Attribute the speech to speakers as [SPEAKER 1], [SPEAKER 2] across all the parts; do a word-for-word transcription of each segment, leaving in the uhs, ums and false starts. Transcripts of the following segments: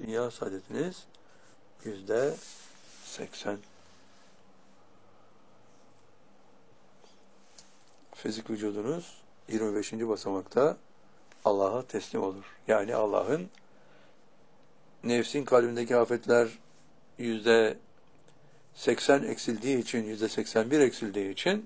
[SPEAKER 1] dünya saadetiniz yüzde seksen. Fizik vücudunuz yirmi beşinci basamakta Allah'a teslim olur. Yani Allah'ın, nefsin kalbindeki afetler yüzde seksen eksildiği için, yüzde seksen bir eksildiği için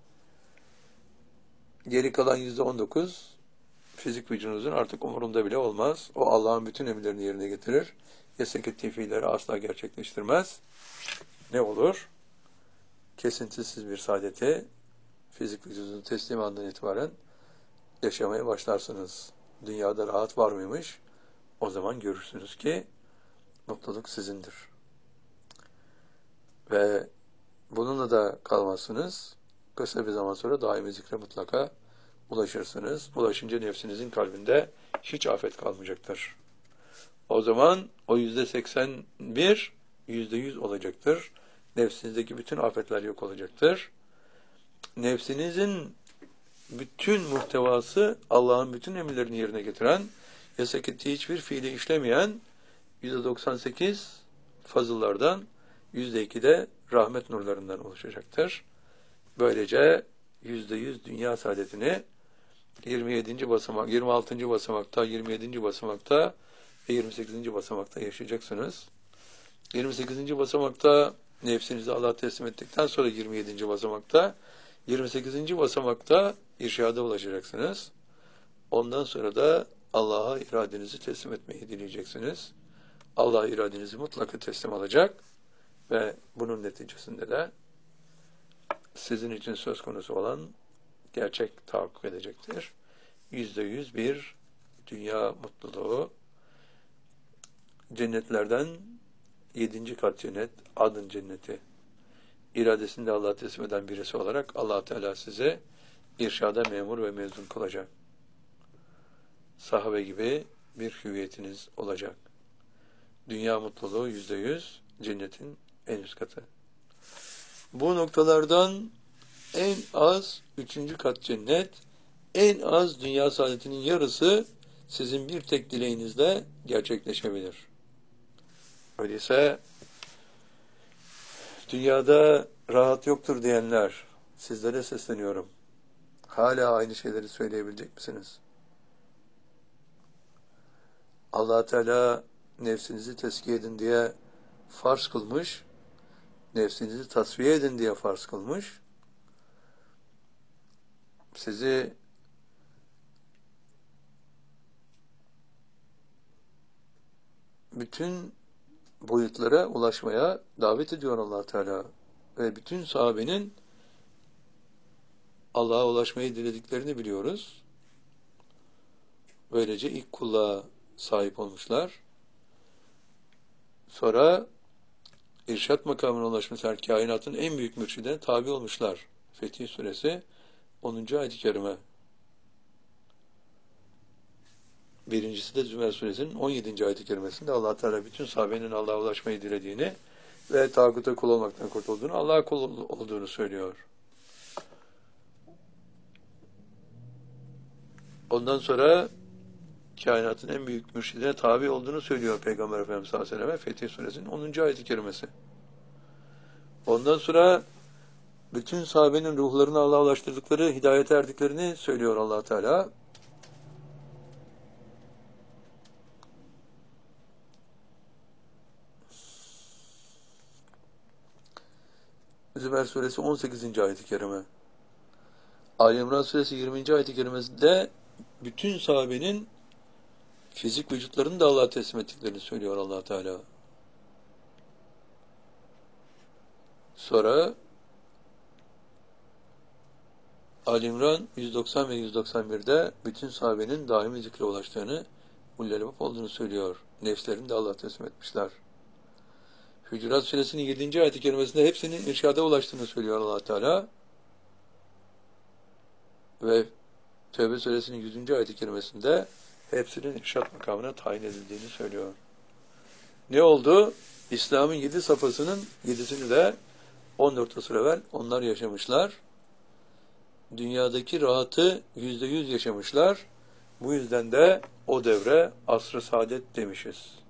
[SPEAKER 1] geri kalan yüzde on dokuz fizik vücudunuzun artık umurunda bile olmaz. O Allah'ın bütün emirlerini yerine getirir. Yasak ettiği fiilleri asla gerçekleştirmez. Ne olur? Kesintisiz bir saadeti fizik vücudunun teslim andan itibaren yaşamaya başlarsınız. Dünyada rahat var mıymış? O zaman görürsünüz ki mutluluk sizindir. Ve bununla da kalmazsınız. Kısa bir zaman sonra daimi zikre mutlaka ulaşırsınız. Ulaşınca nefsinizin kalbinde hiç afet kalmayacaktır. O zaman o yüzde seksen bir, yüzde yüz olacaktır. Nefsinizdeki bütün afetler yok olacaktır. Nefsinizin bütün muhtevası Allah'ın bütün emirlerini yerine getiren, yasak ettiği hiçbir fiili işlemeyen yüzde doksan sekiz fazıllardan, yüzde iki de rahmet nurlarından oluşacaktır. Böylece yüzde yüz dünya saadetini yirmi yedinci basamak, yirmi altıncı basamakta, yirmi yedinci basamakta ve yirmi sekizinci basamakta yaşayacaksınız. yirmi sekizinci basamakta nefsinizi Allah'a teslim ettikten sonra yirmi yedinci basamakta, yirmi sekizinci basamakta irşada ulaşacaksınız. Ondan sonra da Allah'a iradenizi teslim etmeyi dileyeceksiniz. Allah iradenizi mutlaka teslim alacak ve bunun neticesinde de sizin için söz konusu olan gerçek tahakkuk edecektir. Yüzde yüz bir dünya mutluluğu, cennetlerden yedinci kat cennet, adın cenneti. İradesini de Allah'a teslim eden birisi olarak Allah Teala size irşada memur ve mezun kılacak. Sahabe gibi bir hüviyetiniz olacak. Dünya mutluluğu yüzde yüz, cennetin en üst katı. Bu noktalardan en az üçüncü kat cennet, en az dünya saadetinin yarısı sizin bir tek dileğinizle gerçekleşebilir. Öyleyse dünyada rahat yoktur diyenler, sizlere sesleniyorum. Hala aynı şeyleri söyleyebilecek misiniz? Allah Teala nefsinizi tezkiye edin diye farz kılmış, nefsinizi tasfiye edin diye farz kılmış, sizi bütün boyutlara ulaşmaya davet ediyor Allah Teala ve bütün sahabenin Allah'a ulaşmayı dilediklerini biliyoruz. Böylece ilk kulluğa sahip olmuşlar. Sonra irşat makamına ulaşmışlar. Kainatın en büyük mürşidine tabi olmuşlar. Fetih Suresi onuncu ayet-i kerime. Birincisi de Zümer Suresinin on yedinci ayet-i kerimesinde Allah Teala bütün sahabenin Allah'a ulaşmayı dilediğini ve tağuta kul olmaktan kurtulduğunu, Allah'a kul olduğunu söylüyor. Ondan sonra kainatın en büyük mürşidine tabi olduğunu söylüyor Peygamber Efendimiz sallallahu aleyhi ve sellem Fetih Suresinin onuncu ayet-i kerimesi. Ondan sonra bütün sahabenin ruhlarını Allah'a ulaştırdıkları, hidayete erdiklerini söylüyor Allah Teala. Zümer Suresi on sekizinci ayet-i kerime. Ali İmran Suresi yirminci ayet-i kerimesinde bütün sahabenin fizik vücutlarını da Allah'a teslim ettiklerini söylüyor Allah Teala. Sonra Ali İmran yüz doksan ve yüz doksan bir'de bütün sahabenin daimi zikre ulaştığını, mullelebap olduğunu söylüyor. Nefslerini de Allah'a teslim etmişler. Hücurat Suresinin yedinci ayet-i kerimesinde hepsinin irşada ulaştığını söylüyor Allah Teala. Ve Tevbe Suresinin yüzüncü ayet-i kerimesinde hepsinin irşat makamına tayin edildiğini söylüyor. Ne oldu? İslam'ın yedi safhasının yedisini de on dört asır evvel onlar yaşamışlar. Dünyadaki rahatı yüzde yüz yaşamışlar. Bu yüzden de o devre asr-ı saadet demişiz.